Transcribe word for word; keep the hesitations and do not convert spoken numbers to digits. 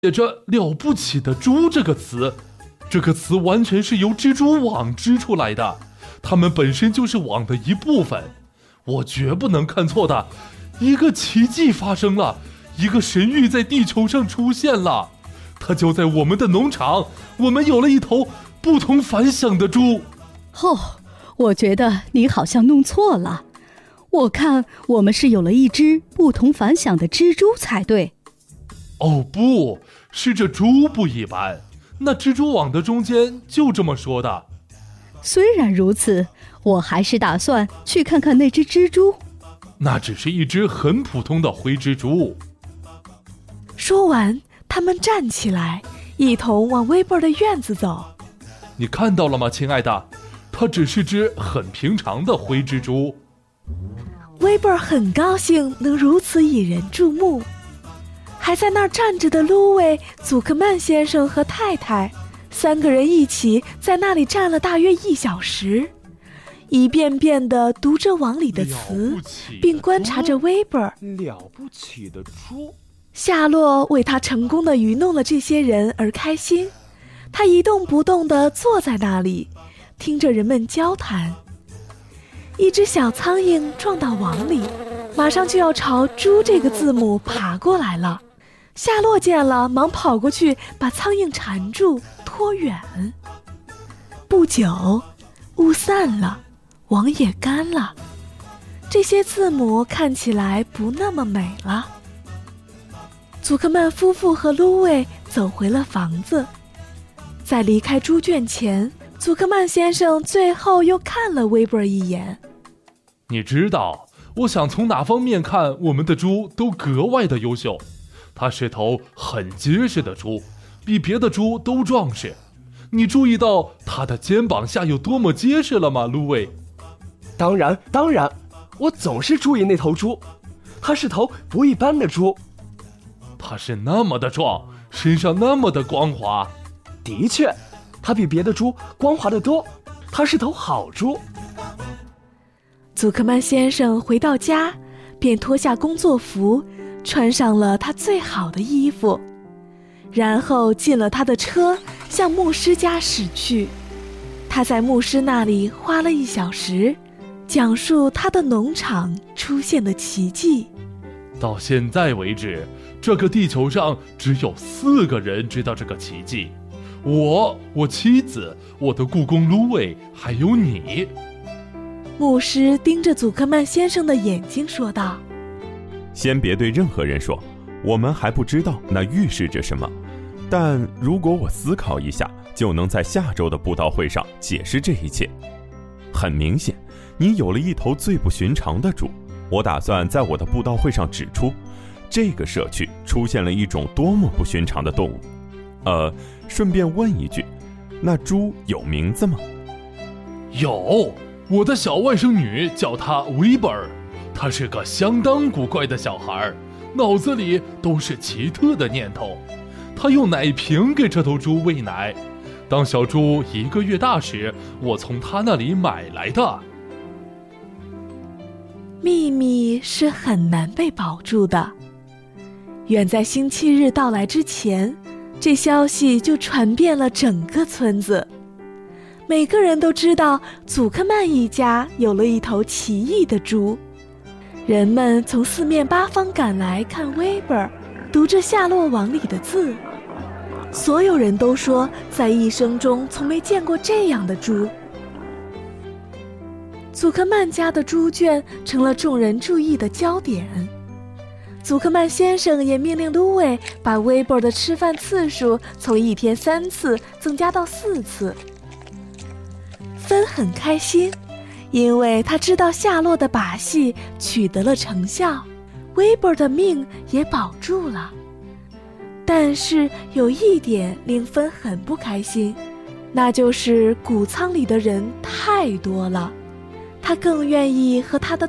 写着了不起的猪这个词，这个词完全是由蜘蛛网织出来的，它们本身就是网的一部分。我绝不能看错的，一个奇迹发生了，一个神谕在地球上出现了，它就在我们的农场，我们有了一头不同凡响的猪。 哦，我觉得你好像弄错了，我看我们是有了一只不同凡响的蜘蛛才对。 哦不，是这猪不一般，那蜘蛛网的中间就这么说的。 虽然如此，我还是打算去看看那只蜘蛛。 那只是一只很普通的灰蜘蛛。 说完，他们站起来，一同往威伯的院子走。 你看到了吗，亲爱的？它只是只很平常的灰蜘蛛。 威伯很高兴能如此引人注目。还在那儿站着的芦苇、祖克曼先生和太太，三个人一起在那里站了大约一小时，一遍遍地读着网里的词，并观察着威伯。 了不起的猪。 夏洛为他成功地愚弄了这些人而开心，他一动不动地坐在那里，听着人们交谈。一只小苍蝇撞到网里，马上就要朝猪这个字母爬过来了。夏洛见了，忙跑过去把苍蝇缠住，拖远。不久，雾散了，网也干了，这些字母看起来不那么美了。祖克曼夫妇和芦苇走回了房子，在离开猪圈前，祖克曼先生最后又看了威伯一眼。 你知道，我想从哪方面看，我们的猪都格外的优秀。它是头很结实的猪，比别的猪都壮实。你注意到它的肩膀下有多么结实了吗，芦苇？ 当然当然，我总是注意那头猪，它是头不一般的猪。 它是那么的壮，身上那么的光滑。 的确，它比别的猪光滑得多，它是头好猪。 祖克曼先生回到家，便脱下工作服，穿上了他最好的衣服，然后进了他的车，向牧师家驶去。他在牧师那里花了一小时，讲述他的农场出现的奇迹。 到现在为止，这个地球上只有四个人知道这个奇迹：我、我妻子、我的雇工芦苇，还有你。 牧师盯着祖克曼先生的眼睛说道： 先别对任何人说，我们还不知道那预示着什么，但如果我思考一下，就能在下周的布道会上解释这一切。很明显，你有了一头最不寻常的猪，我打算在我的布道会上指出，这个社区出现了一种多么不寻常的动物。呃，顺便问一句，那猪有名字吗？ 有，我的小外甥女叫她威伯尔，她是个相当古怪的小孩，脑子里都是奇特的念头。她用奶瓶给这头猪喂奶，当小猪一个月大时，我从她那里买来的。 秘密是很难被保住的。远在星期日到来之前，这消息就传遍了整个村子。每个人都知道祖克曼一家有了一头奇异的猪。人们从四面八方赶来看威伯读着夏洛网里的字。所有人都说在一生中从没见过这样的猪。祖克曼家的猪圈成了众人注意的焦点。祖克曼先生也命令芦苇把威伯的吃饭次数从一天三次增加到四次。芬很开心，因为他知道夏洛的把戏取得了成效，威伯的命也保住了。但是有一点令芬很不开心，那就是谷仓里的人太多了，他更愿意和他的